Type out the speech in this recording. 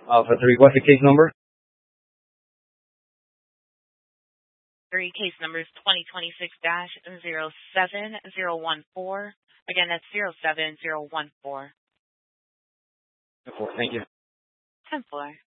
Alpha 3, what's the case number? 3 case number is 2026-07014. Again, that's 07014. Thank you. 10-4.